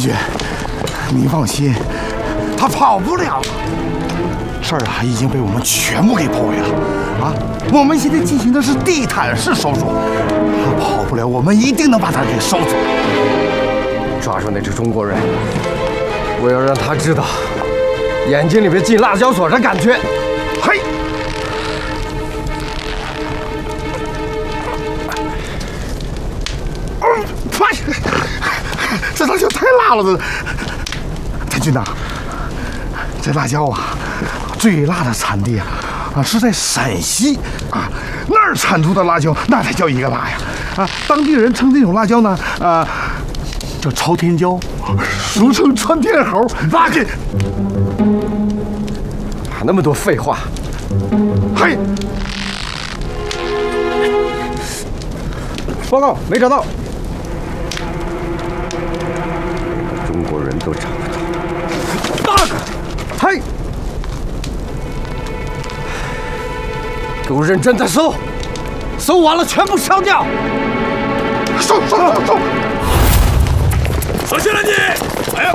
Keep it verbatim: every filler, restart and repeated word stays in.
军，你放心，他跑不了了。这儿啊，已经被我们全部给包围了。啊，我们现在进行的是地毯式搜索，他跑不了，我们一定能把他给收走。 抓住那只中国人，我要让他知道眼睛里面进辣椒水的感觉。 嘿！这辣椒太辣了，这。太君呐，这辣椒啊，最辣的产地啊，啊是在陕西啊，那儿产出的辣椒那才叫一个辣呀！啊，当地人称这种辣椒呢，啊，叫朝天椒，俗称窜天猴。拉开！ 那么多废话！ 嘿！ 报告，没找到。中国人都找不到。大个！嘿！给我认真的搜，搜完了全部烧掉。 收收收收！ 小心了你！哎呀！